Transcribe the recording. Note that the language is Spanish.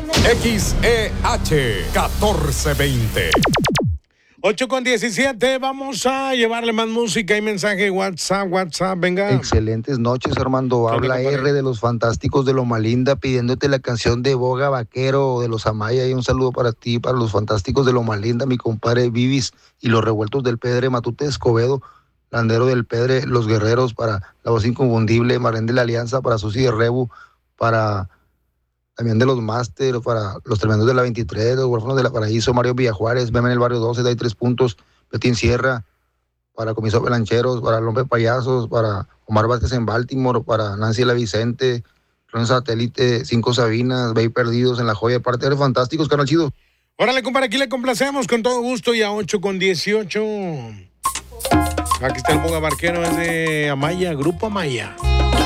XEH 1420. 8:17, vamos a llevarle más música y mensaje. WhatsApp, venga. Excelentes noches, Armando. Habla R de los Fantásticos de Loma Linda, pidiéndote la canción de Boga Vaquero de los Amaya. Y un saludo para ti, para los Fantásticos de Loma Linda, mi compadre Vivis y los Revueltos del Pedre, Matute Escobedo, Landero del Pedre, Los Guerreros, para La Voz Inconfundible, Marén de la Alianza, para Susi de Rebu, para también de los Máster, para los Tremendos de la 23, los Huérfanos de la Paraíso, Mario Villajuárez, Meme en el Barrio 12, Day 3 puntos, Betín Sierra, para Comiso Pelancheros, para Lompe Payasos, para Omar Vázquez en Baltimore, para Nancy La Vicente, Clon Satélite, 5 Sabinas, Bay Perdidos en La Joya, parte de los Fantásticos, carnal chido. Órale, compadre, aquí le complacemos con todo gusto y a 8:18. Aquí está el Boga Vaquero, es de Amaya, Grupo Amaya.